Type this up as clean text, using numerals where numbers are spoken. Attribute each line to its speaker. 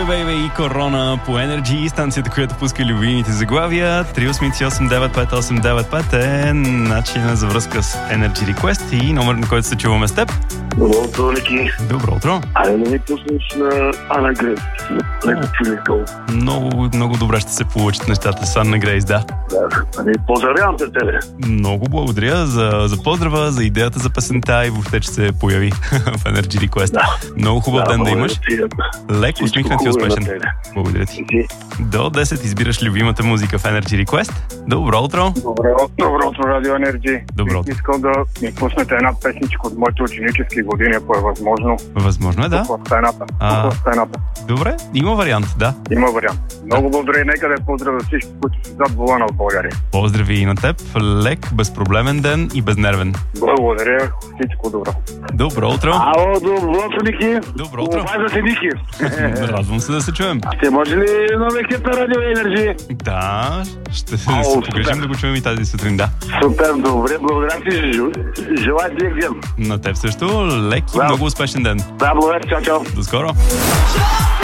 Speaker 1: Бейбе и Корона по Energy, станцията, която пуска любимите заглавия. 383-898-995 е начинът за връзка с Energy Request и номер, на който се чуваме с теб.
Speaker 2: Добро утро, Ники.
Speaker 1: Добро утро.
Speaker 2: Айде да ми пуснеш на Ана Грейс.
Speaker 1: Много добре ще се получат нещата с Анна Грейс, да.
Speaker 2: Поздравявам те тебе.
Speaker 1: Много благодаря за поздрава, за идеята за песента и въобще, че се появи в Energy Request.
Speaker 2: Да.
Speaker 1: Много хубав ден да имаш. Лек, усмихнат и успешен. Благодаря ти. До 10 избираш любимата музика в Energy Request. Добро утро.
Speaker 3: Добро утро, Радио Energy.
Speaker 1: Добро утро.
Speaker 3: Бих искал да ми пуснете една песничка от моите ученически години, ако е възможно.
Speaker 1: Възможно е, да.
Speaker 3: Тук в стената.
Speaker 1: Добре, има вариант, да.
Speaker 3: Има вариант. Много благодаря и нека да поздравя всички, които са зад волана в България.
Speaker 1: Поздрави и на теб. Лек, безпроблемен ден и безнервен.
Speaker 3: Благодаря. Всичко добро.
Speaker 1: Добро утро.
Speaker 2: Ало, добро утро, Ники.
Speaker 1: Добро утро.
Speaker 2: Обажда се, Ники.
Speaker 1: Радвам се да се чуем.
Speaker 2: Ще може ли новия хит на Радио Energy?
Speaker 1: Да, ще се покажем да го чуем и тази сутрин, да.
Speaker 2: Супер, добре, благодаря ти. Желая ти ексем.
Speaker 1: На теб също. Лек и много успешен ден.
Speaker 2: Да, благодаря, чао.
Speaker 1: До скоро.